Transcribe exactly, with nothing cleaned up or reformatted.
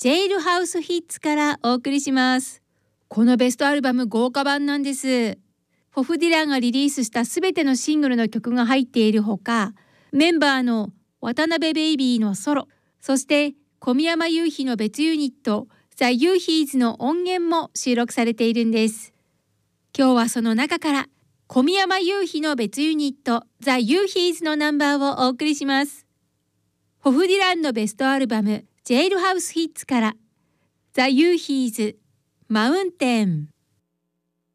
ジェイルハウスヒッツからお送りします。このベストアルバム豪華版なんです。ボブ・ディランがリリースしたすべてのシングルの曲が入っているほか、メンバーの渡辺ベイビーのソロ、そして小宮山雄飛の別ユニットザ・ユーヒーズの音源も収録されているんです。今日はその中から小宮山雄飛の別ユニットザ・ユーヒーズのナンバーをお送りします。ボブ・ディランのベストアルバムジェイルハウスヒッツからザ・ユーヒーズマウンテン。